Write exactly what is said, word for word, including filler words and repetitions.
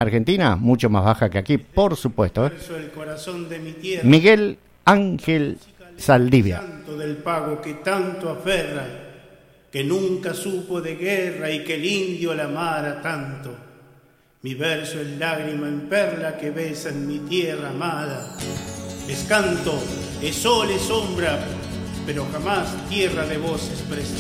Argentina, mucho más baja que aquí, por supuesto. ¿eh? El corazón de mi tierra, Miguel Ángel Saldivia. Santo del pago que tanto aferra, que nunca supo de guerra y que el indio la amara tanto. Mi verso es lágrima en perla que besa en mi tierra amada. Es canto, es sol, es sombra, pero jamás tierra de voces prestadas.